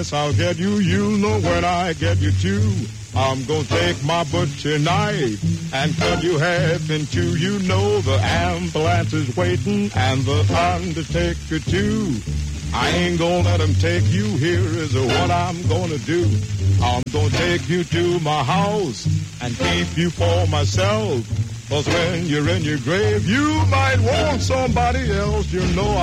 Yes, I'll get you. You know when I get you too. I'm gonna take my butcher knife and cut you half in two. You know the ambulance is waiting and the undertaker too. I ain't gonna let him take you. Here is what I'm gonna do. I'm gonna take you to my house and keep you for myself. 'Cause when you're in your grave, you might want somebody else. You know